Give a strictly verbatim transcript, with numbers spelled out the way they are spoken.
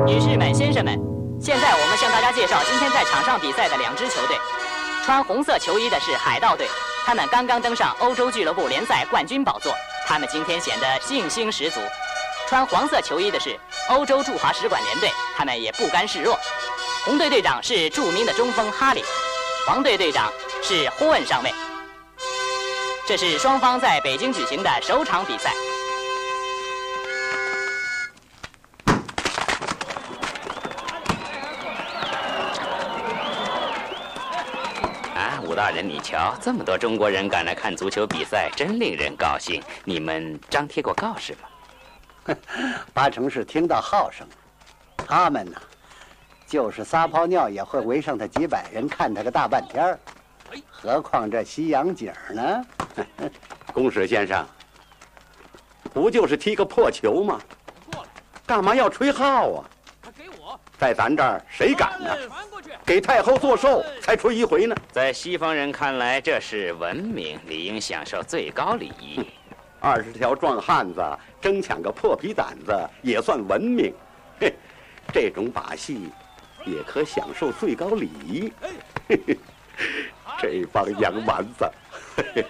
女士们、先生们，现在我们向大家介绍今天在场上比赛的两支球队。穿红色球衣的是海盗队，他们刚刚登上欧洲俱乐部联赛冠军宝座，他们今天显得信心十足。穿黄色球衣的是欧洲驻华使馆联队，他们也不甘示弱。红队队长是著名的中锋哈里，黄队队长是霍恩上尉。这是双方在北京举行的首场比赛。啊，武大人，你瞧，这么多中国人赶来看足球比赛，真令人高兴。你们张贴过告示吗？ 八成是听到号声，他们呢，就是撒泡尿也会围上他几百人看他个大半天儿，何况这西洋景呢？ 公使先生，不就是踢个破球吗？干嘛要吹号啊？在咱这儿谁敢呢？给太后做寿才吹一回呢。 在西方人看来，这是文明，理应享受最高礼仪。 二十条壮汉子争抢个破皮毡子也算文明，嘿，这种把戏也可享受最高礼仪。嘿嘿，这帮洋蛮子。嘿嘿